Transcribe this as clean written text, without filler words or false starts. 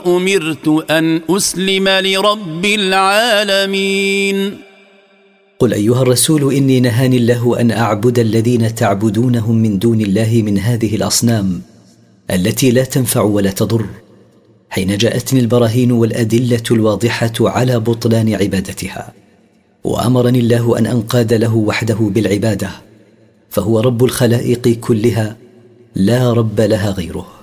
أمرت أن أسلم لرب العالمين. قل أيها الرسول إني نهاني الله أن أعبد الذين تعبدونهم من دون الله من هذه الأصنام التي لا تنفع ولا تضر، حين جاءتني البراهين والأدلة الواضحة على بطلان عبادتها. وأمرني الله أن أنقاد له وحده بالعبادة، فهو رب الخلائق كلها لا رب لها غيره.